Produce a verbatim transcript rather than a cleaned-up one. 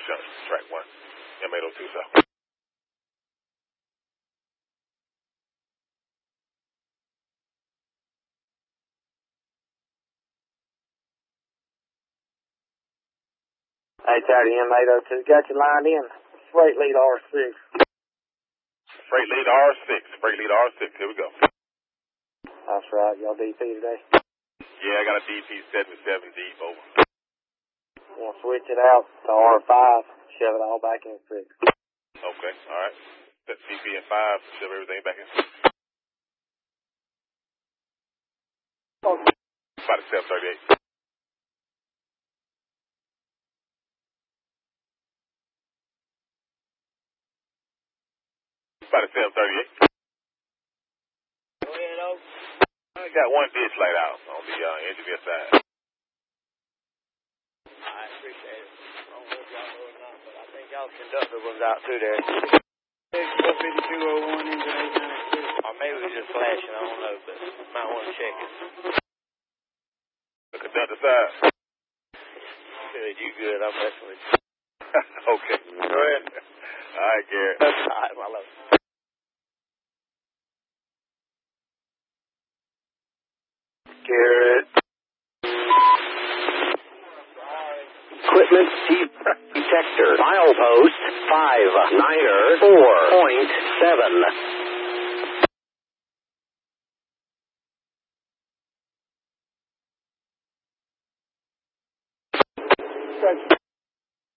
Junction, track one, M eight oh two South. Hey, Teddy, M eight oh two, got you lined in. Freight lead R six. Freight lead R six, freight lead R six, here we go. That's right, y'all D P today? Yeah, I got a D P seventy-seven deep, over. We'll switch it out to R five, shove it all back in six. Okay, alright. Set D P in five, shove everything back in six. Okay. About a seven thirty-eight. About a seven thirty-eight. Go ahead, O. I got one ditch light out on the uh, engineer side. I appreciate it. I don't know if y'all know or not, but I think y'all's conductor was out through there. four fifty-two oh one, engine eight ninety-six. Or maybe it was just flashing, I don't know, but might want to check it. The conductor side. Good, you good, I'm messing with you. Okay. Go ahead. All right, Garrett. All right, my love. Garrett. Equipment detector. Milepost five niner four point seven.